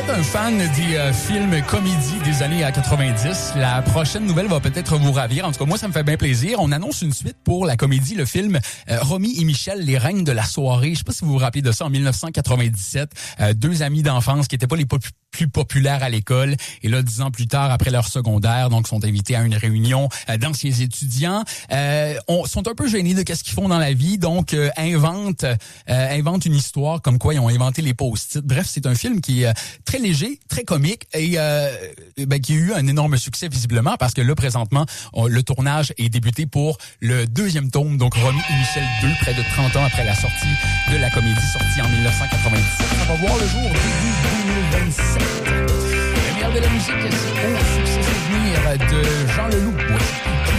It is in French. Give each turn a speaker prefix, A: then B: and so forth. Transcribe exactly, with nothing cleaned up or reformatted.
A: êtes un fan des euh, films comédies des années quatre-vingt-dix, la prochaine nouvelle va peut-être vous ravir. En tout cas, moi, ça me fait bien plaisir. On annonce une suite pour la comédie, le film euh, Romy et Michel, les reines de la soirée. Je sais pas si vous vous rappelez de ça, en dix-neuf cent quatre-vingt-dix-sept. Euh, deux amis d'enfance qui étaient pas les pop- plus populaires à l'école. Et là, dix ans plus tard, après leur secondaire, donc sont invités à une réunion euh, d'anciens étudiants. Euh, on, sont un peu gênés de qu'est-ce qu'ils font dans la vie, donc euh, inventent, euh, inventent une histoire comme quoi ils ont inventé les post-it. Bref, c'est un film qui est euh, très léger, très comique et euh, ben, qui a eu un énorme succès visiblement parce que là, présentement, on, le tournage est débuté pour le deuxième tome, donc Romy et Michel deux, près de trente ans après la sortie de la comédie sortie en dix-neuf cent quatre-vingt-dix-sept. Ça va voir le jour début deux mille vingt-sept. Le meilleur de la musique, c'est au succès souvenir de Jean Leloup.